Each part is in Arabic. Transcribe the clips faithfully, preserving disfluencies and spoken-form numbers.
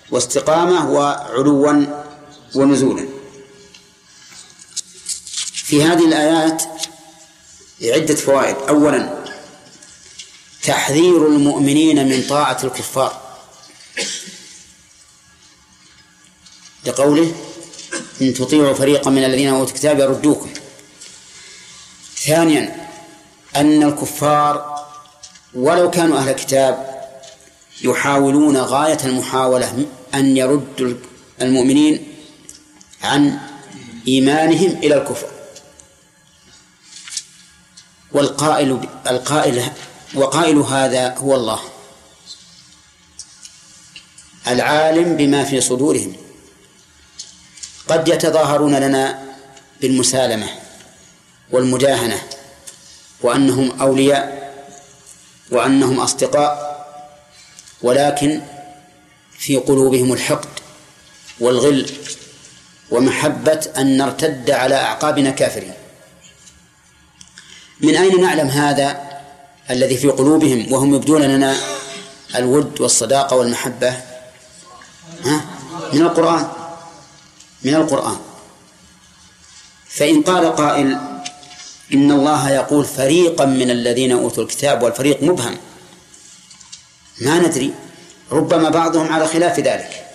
واستقامة وعلوا ونزولا. في هذه الآيات عدة فوائد. أولا تحذير المؤمنين من طاعة الكفار لقوله إن تطيعوا فريقا من الذين أوتوا الكتاب يردوكم. ثانيا أن الكفار ولو كانوا أهل الكتاب يحاولون غاية المحاولة أن يردوا المؤمنين عن إيمانهم إلى الكفر. والقائل القائل وقائل هذا هو الله العالم بما في صدورهم. قد يتظاهرون لنا بالمسالمة والمداهنة وأنهم أولياء وأنهم أصدقاء، ولكن في قلوبهم الحقد والغل ومحبة أن نرتد على أعقابنا كافرين. من أين نعلم هذا الذي في قلوبهم وهم يبدون لنا الود والصداقة والمحبة؟ ها؟ من القرآن من القرآن. فإن قال قائل إن الله يقول فريقا من الذين أوتوا الكتاب والفريق مبهم، ما ندري، ربما بعضهم على خلاف ذلك.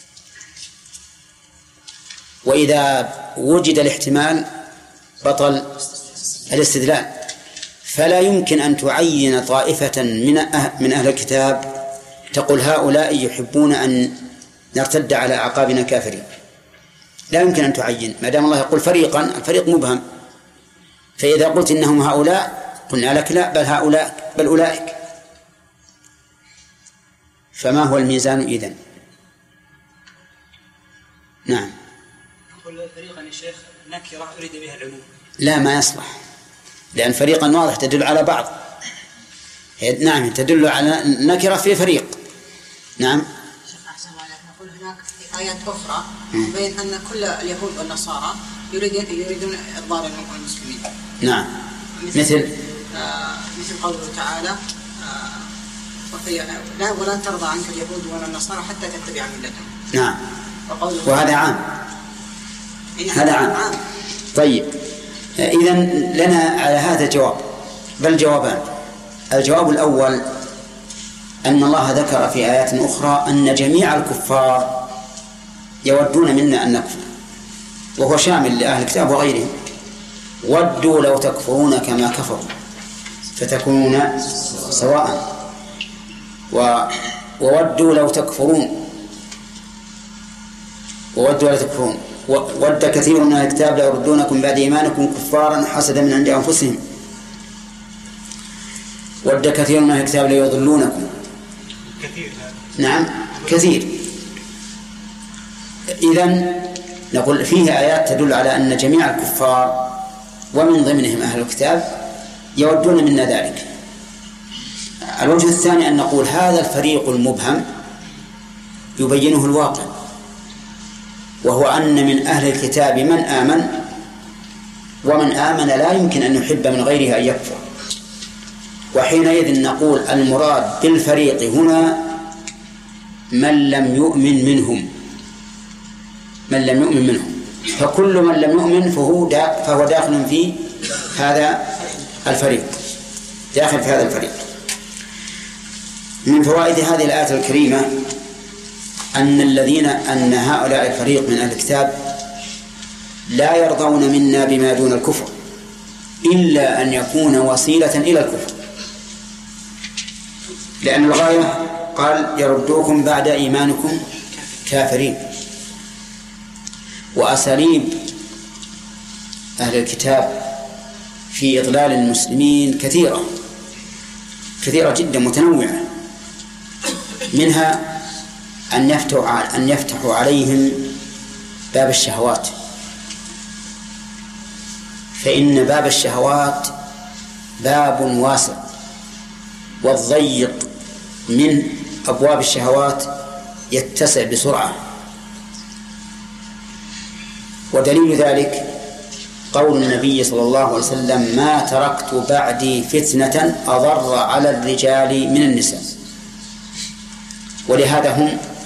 وإذا وجد الاحتمال بطل الاستدلال. فلا يمكن أن تعين طائفة من أهل, من أهل الكتاب تقول هؤلاء يحبون أن نرتد على أعقابنا كافرين. لا يمكن أن تعين ما دام الله يقول فريقا، الفريق مبهم. فإذا قلت إنهم هؤلاء قلنا لك لا، بل هؤلاء بل أولئك. فما هو الميزان إذن؟ نعم. كل فريقا يا شيخ نكرة أريد بها العموم. لا، ما يصلح، لأن فريقا واضح تدل على بعض. نعم، تدل على نكرة في فريق. نعم. شيخ أحسن الله عليك، نقول هناك آيات أخرى بين أن كل اليهود والنصارى يريدون يريدون إضرار المسلمين. نعم. مثل مثل, آه مثل قوله تعالى آه لا ولن ترضى عنك اليهود ولا النصارى حتى تتبع ملتهم. نعم. وهذا عام. هذا عام. طيب، إذن لنا على هذا جواب، بل جوابان. الجواب الأول أن الله ذكر في آيات أخرى أن جميع الكفار يودون منا أن نكفر، وهو شامل لأهل الكتاب وغيرهم. ودوا لو تكفرون كما كفروا فتكونون سواء، وودوا لو تكفرون وودوا لا تكفرون. ود كثير من الكتاب ليردونكم بعد إيمانكم كفارا حسدا من عند أنفسهم. ود كثير من الكتاب ليضلونكم. كثير. نعم، كثير. إذن نقول فيه آيات تدل على أن جميع الكفار ومن ضمنهم أهل الكتاب يودون منا ذلك. الوجه الثاني أن نقول هذا الفريق المبهم يبينه الواقع، وهو أن من أهل الكتاب من آمن، ومن آمن لا يمكن أن يحب من غيره أن يكفر. وحينئذ نقول المراد بالفريق هنا من لم يؤمن منهم، من لم يؤمن منهم. فكل من لم يؤمن فهو فهو داخل في هذا الفريق، داخل في هذا الفريق. من فوائد هذه الآية الكريمة أن الذين أن هؤلاء الفريق من أهل الكتاب لا يرضون منا بما دون الكفر إلا أن يكون وسيلة إلى الكفر، لأن الغاية قال يردوكم بعد إيمانكم كافرين. وأساليب أهل الكتاب في إضلال المسلمين كثيرة كثيرة جدا متنوعة. منها أن يفتحوا أن يفتحوا عليهم باب الشهوات، فإن باب الشهوات باب واسع، والضيق من أبواب الشهوات يتسع بسرعة. ودليل ذلك قول النبي صلى الله عليه وسلم ما تركت بعدي فتنة أضر على الرجال من النساء. ولهذا هم